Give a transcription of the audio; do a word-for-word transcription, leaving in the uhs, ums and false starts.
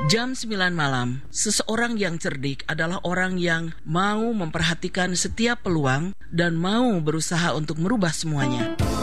Jam sembilan malam, seseorang yang cerdik adalah orang yang mau memperhatikan setiap peluang dan mau berusaha untuk merubah semuanya.